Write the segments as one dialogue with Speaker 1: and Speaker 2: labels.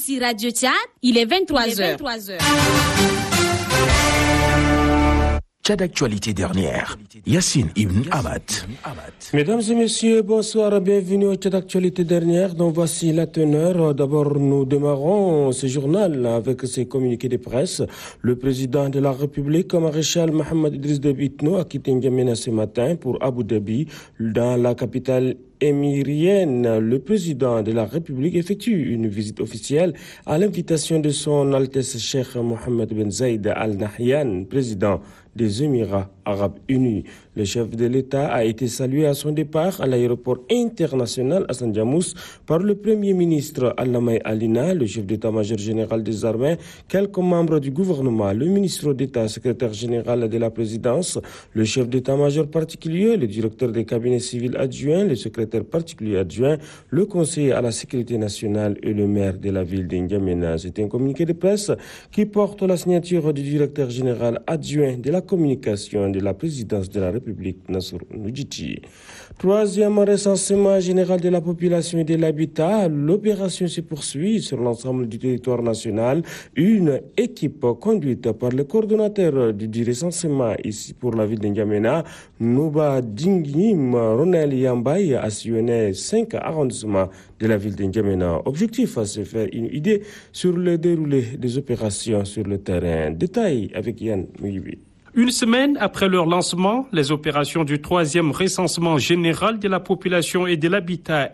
Speaker 1: Ici Radio Tchad, il est 23h.
Speaker 2: Tchad Actualité dernière. Yacine Ibn Ahmad.
Speaker 3: Mesdames et messieurs, bonsoir, bienvenue au Tchad Actualité dernière, dont voici la teneur. D'abord, nous démarrons ce journal avec ses communiqués de presse. Le président de la République, maréchal Mohamed Idriss Déby Itno, a quitté N'Djamena ce matin pour Abu Dhabi, dans la capitale émirienne. Le président de la République effectue une visite officielle à l'invitation de son Altesse Cheikh Mohammed Ben Zayed Al Nahyan, président des Émirats Arabes Unis. Le chef de l'État a été salué à son départ à l'aéroport international Hassan Diamous par le Premier ministre Alamaï Alina, le chef d'état-major général des armées, quelques membres du gouvernement, le ministre d'État, secrétaire général de la présidence, le chef d'état-major particulier, le directeur des cabinets civils adjoints, le secrétaire particulier adjoint, le conseiller à la sécurité nationale et le maire de la ville d'N'Djamena. C'est un communiqué de presse qui porte la signature du directeur général adjoint de la communication de la présidence de la République, Nassour Noudjiti. Troisième recensement général de la population et de l'habitat. L'opération se poursuit sur l'ensemble du territoire national. Une équipe conduite par le coordonnateur du recensement ici pour la ville d'N'Djamena, Nouba Dingim Ronel Yambay, a sillonné 5 arrondissements de la ville d'N'Djamena. Objectif, se faire une idée sur le déroulé des opérations sur le terrain. Détail avec Yann Mouibi.
Speaker 4: Une semaine après leur lancement, les opérations du 3e recensement général de la population et de l'habitat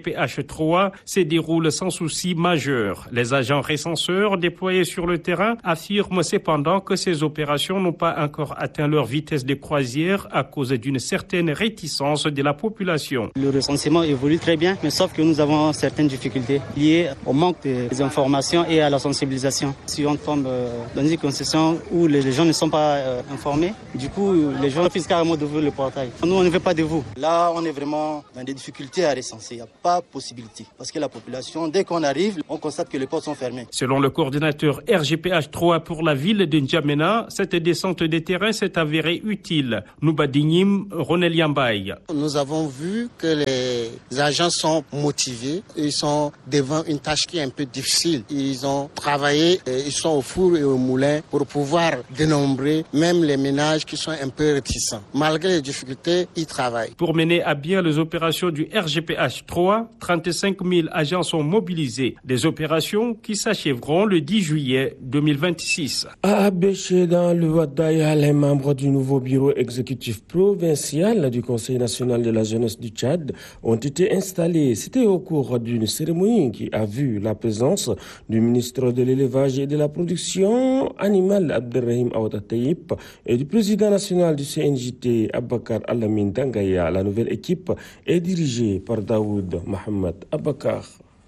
Speaker 4: RGPH3 se déroulent sans souci majeur. Les agents recenseurs déployés sur le terrain affirment cependant que ces opérations n'ont pas encore atteint leur vitesse de croisière à cause d'une certaine réticence de la population.
Speaker 5: Le recensement évolue très bien, mais sauf que nous avons certaines difficultés liées au manque des informations et à la sensibilisation. Si on tombe dans une concession où les gens ne sont pas informés. Du coup, les gens refusent carrément d'ouvrir le portail. Nous, on ne veut pas de vous. Là, on est vraiment dans des difficultés à recenser. Il n'y a pas possibilité. Parce que la population, dès qu'on arrive, on constate que les portes sont fermées.
Speaker 4: Selon le coordinateur RGPH3 pour la ville de N'Djamena, cette descente des terrains s'est avérée utile. Noubadinim Ronel Yambay.
Speaker 6: Nous avons vu que les agents sont motivés. Ils sont devant une tâche qui est un peu difficile. Ils ont travaillé, ils sont au four et au moulin pour pouvoir dénombrer même les ménages qui sont un peu réticents. Malgré les difficultés, ils travaillent.
Speaker 4: Pour mener à bien les opérations du RGPH3, 35 000 agents sont mobilisés. Des opérations qui s'achèveront le 10 juillet 2026.
Speaker 3: À Abéché, dans le Ouaddaïa, les membres du nouveau bureau exécutif provincial du Conseil national de la jeunesse du Tchad ont été installés. C'était au cours d'une cérémonie qui a vu la présence du ministre de l'élevage et de la production animale Abdelrahim Aouda Taïb et du président national du CNJT, Abakar Alamine Dangaya. La nouvelle équipe est dirigée par Daoud Mohamed Abakar.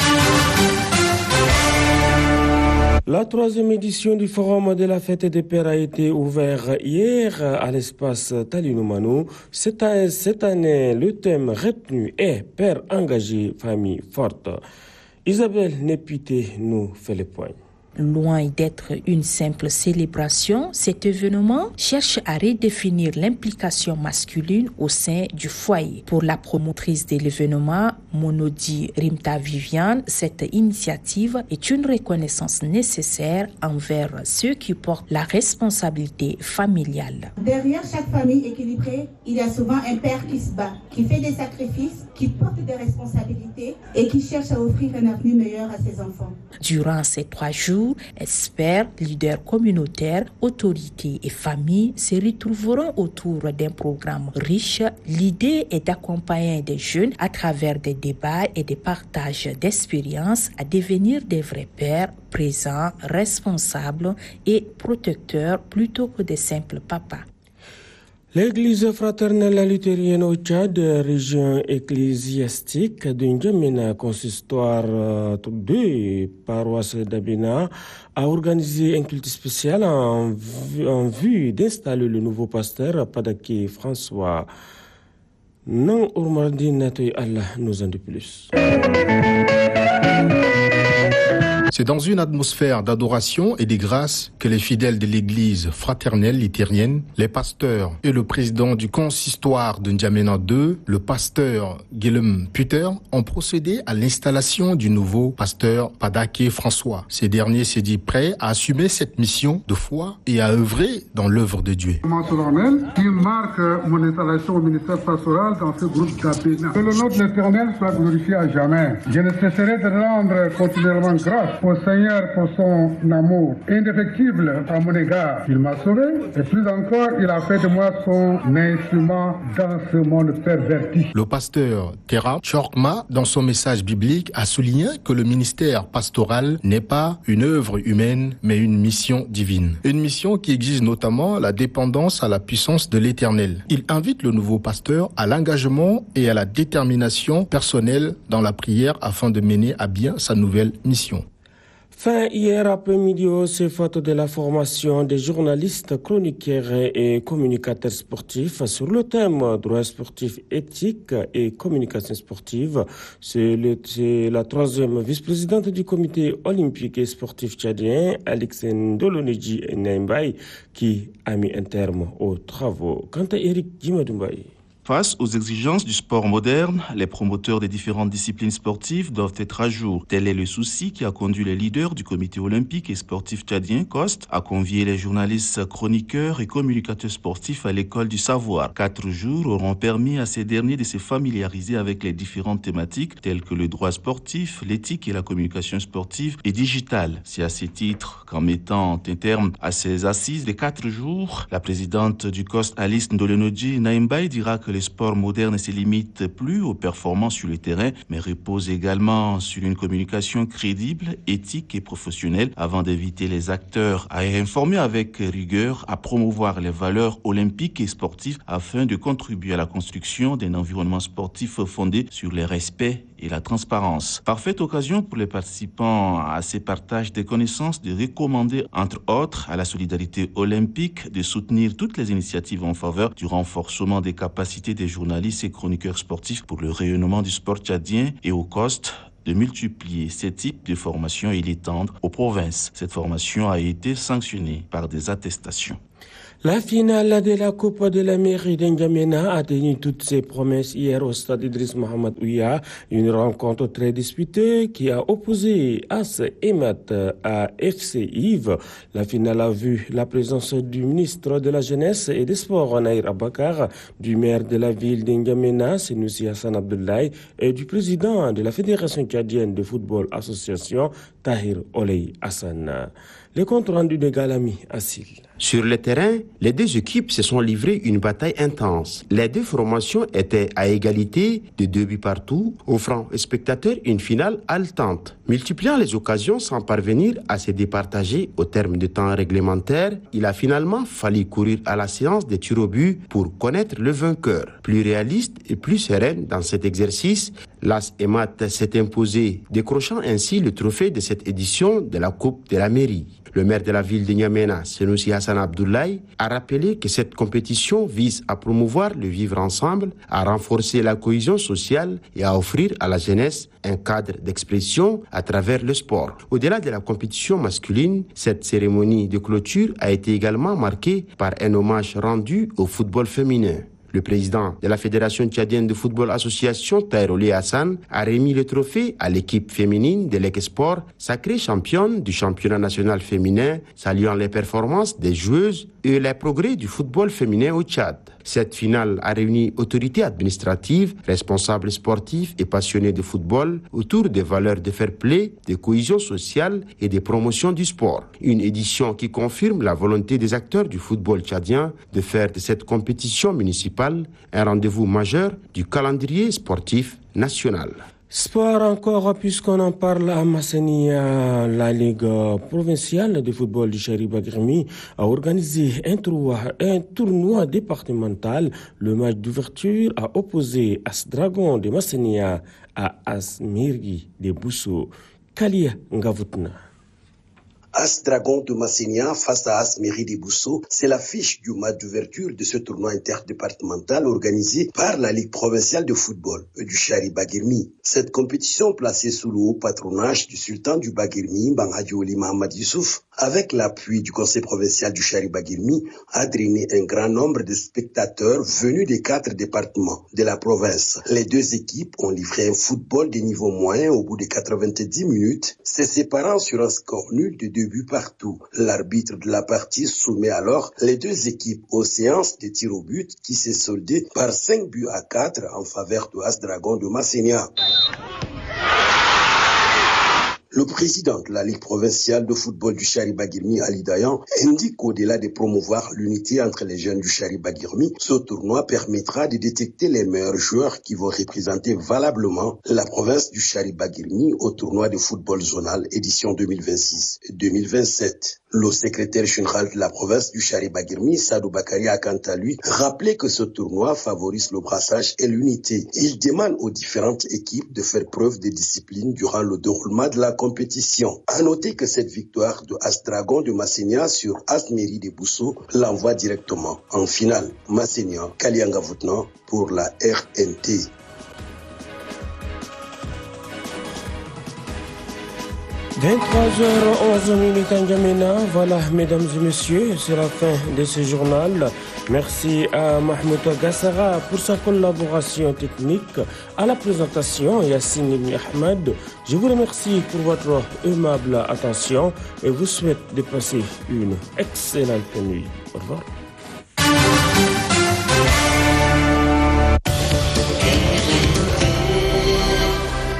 Speaker 3: La 3e édition du Forum de la Fête des Pères a été ouverte hier à l'espace Talinoumano. Cette année, le thème retenu est Père engagé, famille forte. Isabelle Népité nous fait le point.
Speaker 7: Loin d'être une simple célébration, cet événement cherche à redéfinir l'implication masculine au sein du foyer. Pour la promotrice de l'événement, Monodi Rimta Viviane, cette initiative est une reconnaissance nécessaire envers ceux qui portent la responsabilité familiale.
Speaker 8: Derrière chaque famille équilibrée, il y a souvent un père qui se bat, qui fait des sacrifices, qui porte des responsabilités et qui cherche à offrir un avenir meilleur à ses enfants.
Speaker 7: Durant ces 3 jours, experts, leaders communautaires, autorités et familles se retrouveront autour d'un programme riche. L'idée est d'accompagner des jeunes à travers des débats et des partages d'expériences à devenir des vrais pères présents, responsables et protecteurs plutôt que des simples papas.
Speaker 3: L'église fraternelle luthérienne au Tchad, région ecclésiastique de N'Djamena, consistoire de paroisse d'Abena, a organisé un culte spécial en vue d'installer le nouveau pasteur Padaki François. Non, Ourmardine Natoy Allah nous en dit plus.
Speaker 9: C'est dans une atmosphère d'adoration et de grâce que les fidèles de l'église fraternelle luthérienne, les pasteurs et le président du consistoire de N'Djamena II, le pasteur Guillaume Puter, ont procédé à l'installation du nouveau pasteur Padaké François. Ce dernier s'est dit prêt à assumer cette mission de foi et à œuvrer dans l'œuvre de Dieu.
Speaker 10: Solennel qui marque mon installation au ministère pastoral dans ce groupe d'Apena. Que le nom de l'Éternel soit glorifié à jamais. Je ne cesserai de rendre continuellement grâce au Seigneur pour son amour indéfectible à mon égard. Il m'a sauvé et plus encore, il a fait de moi son instrument dans ce monde perverti.
Speaker 9: Le pasteur Terra Chorkma, dans son message biblique, a souligné que le ministère pastoral n'est pas une œuvre humaine, mais une mission divine. Une mission qui exige notamment la dépendance à la puissance de l'Éternel. Il invite le nouveau pasteur à l'engagement et à la détermination personnelle dans la prière afin de mener à bien sa nouvelle mission.
Speaker 3: Fin hier après-midi au CFAT de la formation des journalistes, chroniqueurs et communicateurs sportifs sur le thème droit sportif, éthique et communication sportive. C'est la troisième vice-présidente du comité olympique et sportif tchadien, Alex Ndolonidji Naimbaye, qui a mis un terme aux travaux. Quant à Eric Djimadoubaye.
Speaker 11: Face aux exigences du sport moderne, les promoteurs des différentes disciplines sportives doivent être à jour. Tel est le souci qui a conduit les leaders du comité olympique et sportif tchadien, COST, à convier les journalistes, chroniqueurs et communicateurs sportifs à l'école du savoir. 4 jours auront permis à ces derniers de se familiariser avec les différentes thématiques telles que le droit sportif, l'éthique et la communication sportive et digitale. C'est à ce titre qu'en mettant un terme à ces assises de 4 jours, la présidente du COST, Alice Ndolonidji Naimbaye, dira que le sport moderne ne se limite plus aux performances sur le terrain, mais repose également sur une communication crédible, éthique et professionnelle afin d'éviter les acteurs à informer avec rigueur, à promouvoir les valeurs olympiques et sportives afin de contribuer à la construction d'un environnement sportif fondé sur le respect et la transparence. Parfaite occasion pour les participants à ces partages de connaissances de recommander, entre autres, à la solidarité olympique de soutenir toutes les initiatives en faveur du renforcement des capacités des journalistes et chroniqueurs sportifs pour le rayonnement du sport tchadien et au COST de multiplier ces types de formations et l'étendre aux provinces. Cette formation a été sanctionnée par des attestations.
Speaker 3: La finale de la Coupe de la mairie d'N'Djamena a tenu toutes ses promesses hier au stade Idriss Mohamed Ouya. Une rencontre très disputée qui a opposé AS Emat à FC Yves. La finale a vu la présence du ministre de la Jeunesse et des Sports, Naïr Abakar, du maire de la ville d'N'Djamena, Senoussi Hassan Abdoulaye, et du président de la Fédération tchadienne de football association, Tahir Oley Hassan. Le compte rendu de Galami Assil.
Speaker 12: Sur le terrain, les deux équipes se sont livrées une bataille intense. Les deux formations étaient à égalité de 2 buts partout, offrant aux spectateurs une finale haletante. Multipliant les occasions sans parvenir à se départager au terme de temps réglementaire, il a finalement fallu courir à la séance des tirs au but pour connaître le vainqueur. Plus réaliste et plus sereine dans cet exercice, l'AS Emat s'est imposé, décrochant ainsi le trophée de cette édition de la Coupe de la mairie. Le maire de la ville de N'Djamena, Senoussi Hassan Abdoulaye, a rappelé que cette compétition vise à promouvoir le vivre ensemble, à renforcer la cohésion sociale et à offrir à la jeunesse un cadre d'expression à travers le sport. Au-delà de la compétition masculine, cette cérémonie de clôture a été également marquée par un hommage rendu au football féminin. Le président de la Fédération tchadienne de football association, Tahir Oley Hassan, a remis le trophée à l'équipe féminine de l'Ec-Sport, sacrée championne du championnat national féminin, saluant les performances des joueuses et les progrès du football féminin au Tchad. Cette finale a réuni autorités administratives, responsables sportifs et passionnés de football autour des valeurs de fair play, de cohésion sociale et de promotion du sport. Une édition qui confirme la volonté des acteurs du football tchadien de faire de cette compétition municipale un rendez-vous majeur du calendrier sportif national.
Speaker 3: Sport encore, puisqu'on en parle à Massenia, la Ligue provinciale de football du Chariba Grimi a organisé un tournoi départemental. Le match d'ouverture a opposé AS Dragon de Massenia à AS Mirgui de Bousso. Kalia Ngavoutna.
Speaker 13: As Dragon de Massénia face à As Mairie des Bousso, c'est l'affiche du match d'ouverture de ce tournoi interdépartemental organisé par la Ligue provinciale de football du Chari Bagirmi. Cette compétition placée sous le haut patronage du sultan du Bagirmi, Bangadji Oli Mahamad Youssouf, avec l'appui du conseil provincial du Chari Bagirmi, a drainé un grand nombre de spectateurs venus des 4 départements de la province. Les 2 équipes ont livré un football de niveau moyen au bout de 90 minutes, se séparant sur un score nul de 2 buts partout. L'arbitre de la partie soumet alors les 2 équipes aux séances de tir au but qui s'est soldée par 5 buts à 4 en faveur de As Dragon de Massénia. Le président de la Ligue provinciale de football du Chari Bagirmi, Ali Dayan, indique qu'au-delà de promouvoir l'unité entre les jeunes du Chari Bagirmi, ce tournoi permettra de détecter les meilleurs joueurs qui vont représenter valablement la province du Chari Bagirmi au tournoi de football zonal édition 2026-2027. Le secrétaire général de la province du Chari Bagirmi, Sadou Bakari, a quant à lui rappelé que ce tournoi favorise le brassage et l'unité. Il demande aux différentes équipes de faire preuve de discipline durant le déroulement de la compétition. À noter que cette victoire de As Dragon de Massénia sur As Mairie des Bousso l'envoie directement en finale. Massénia, Kalianga Voutnan pour la RNT. «
Speaker 3: 23h11 en N'Djamena ». Voilà, mesdames et messieurs, c'est la fin de ce journal. Merci à Mahmoud Gassara pour sa collaboration technique. À la présentation, Yassine Ibn Ahmed. Je vous remercie pour votre aimable attention et vous souhaite de passer une excellente nuit. Au revoir.